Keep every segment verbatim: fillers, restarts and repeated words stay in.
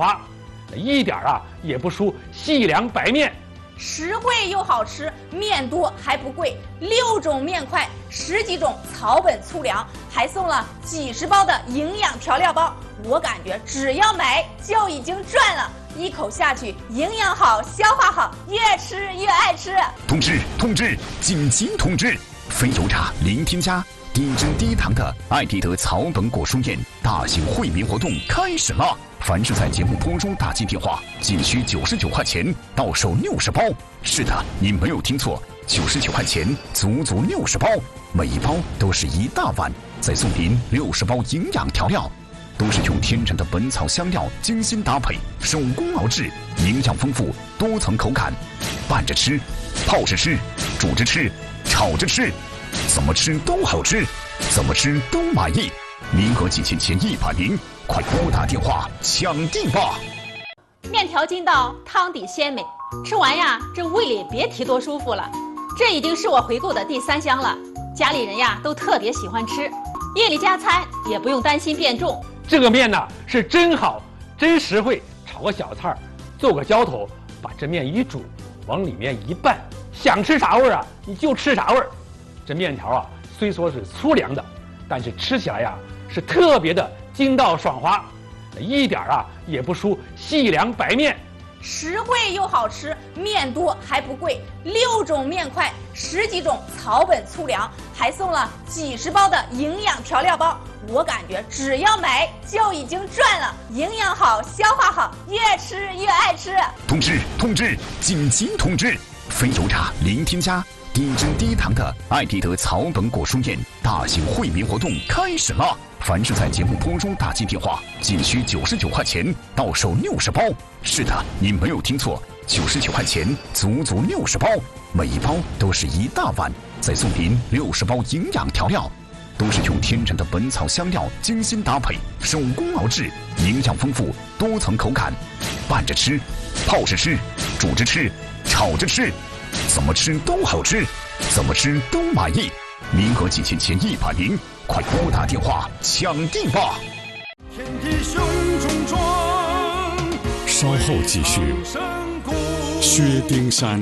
滑，一点啊也不输细粮白面。 实惠又好吃，面多还不贵，六种面块，十几种草本粗粮，还送了几十包的营养调料包。我感觉只要买就已经赚了，一口下去，营养好，消化好，越吃越爱吃。 通知通知，紧急通知！非油炸零添加、低脂低糖的爱迪德草本果蔬面大型惠民活动开始了。凡是在节目播中打进电话，仅需九十九块钱，到手六十包。是的，你没有听错，九十九块钱，足足六十包，每一包都是一大碗，再送您六十包营养调料，都是用天然的本草香料精心搭配，手工熬制，营养丰富，多层口感，拌着吃，泡着吃，煮着吃，炒着吃，怎么吃都好吃，怎么吃都满意。名额仅限前一百名，快拨打电话抢订吧！ 面条筋道，汤底鲜美，吃完呀，这胃里别提多舒服了。这已经是我回购的第三箱了，家里人呀都特别喜欢吃，夜里加餐也不用担心变重。 这个面呢是真好，真实惠，炒个小菜，做个浇头，把这面一煮，往里面一拌，想吃啥味儿啊你就吃啥味儿。这面条啊虽说是粗粮的，但是吃起来呀是特别的筋道爽滑，一点啊也不输细粮白面。 实惠又好吃，面多还不贵，六种面块，十几种草本粗粮，还送了几十包的营养调料包。我感觉只要买就已经赚了，营养好，消化好，越吃越爱吃。 通知通知，紧急通知！非油炸零添加、低脂低糖的爱迪德草本果蔬面大型惠民活动开始了。凡是在节目播中打进电话，仅需九十九块钱，到手六十包。是的，你没有听错，九十九块钱，足足六十包，每一包都是一大碗，再送您六十包营养调料，都是用天然的本草香料精心搭配，手工熬制，营养丰富，多层口感，拌着吃，泡着吃，煮着吃，炒着吃，怎么吃都好吃，怎么吃都满意。名额仅限前一百名，快拨打电话抢订吧！ 天地胸中装， 稍后继续。薛丁山。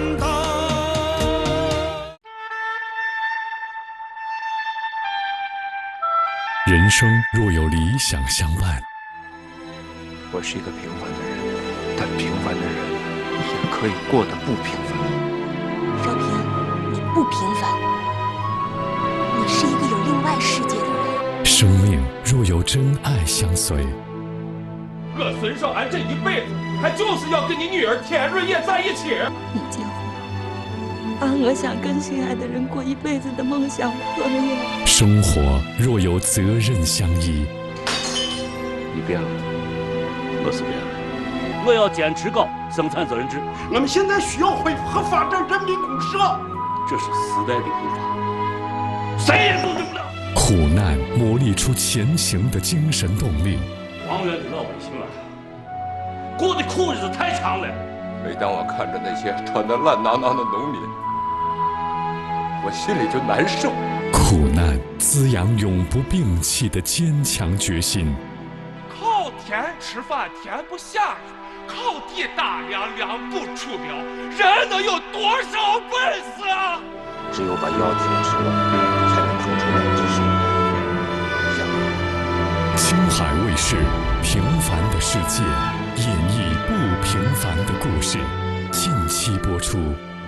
人生若有理想相伴， 我是一个平凡的人，但平凡的人也可以过得不平凡。 少平，你不平凡，你是一个有另外世界的人。 生命若有真爱相随， 我孙少安这一辈子，他就是要跟你女儿田润叶在一起。 你结婚，把我想跟心爱的人过一辈子的梦想破灭。 生活若有责任相依， 你变了，我是变了。 我要坚持搞生产责任制。 我们现在需要恢复和发展人民公社， 这是时代的步伐，谁也阻止不了。 苦难磨砺出前行的精神动力。 黄原的老百姓啊，过的苦日子太长了。 每当我看着那些穿得烂囊囊的农民，我心里就难受。 苦难滋养永不摒弃的坚强决心。 靠天吃饭，天不下雨；靠地打粮，粮不出苗。人能有多少本事啊？ 只有把腰挺直了，才能腾出来支撑。 青海卫视《平凡的世界》演绎不平凡的故事，近期播出。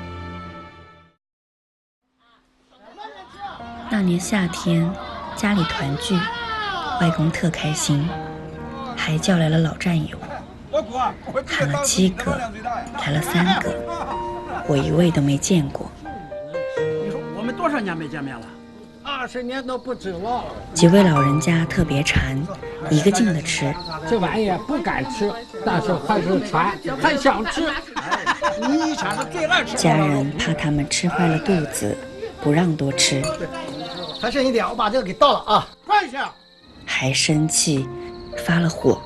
那年夏天，家里团聚，外公特开心，还叫来了老战友，喊了七个，来了三个，我一位都没见过。 你说我们多少年没见面了？二十年都不止了。 几位老人家特别馋，一个劲的吃。 这玩意不敢吃，但是还是馋，还想吃。你以前是最爱吃。 家人怕他们吃坏了肚子，不让多吃。 还剩一点，我把这个给倒了啊！快一下。 还生气，发了火。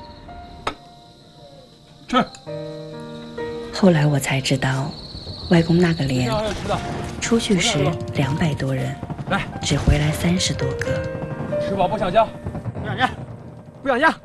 吃。 后来我才知道，外公那个连出去时两百多人， 来， 只回来三十多个。 吃饱不想家， 不想家，不想家。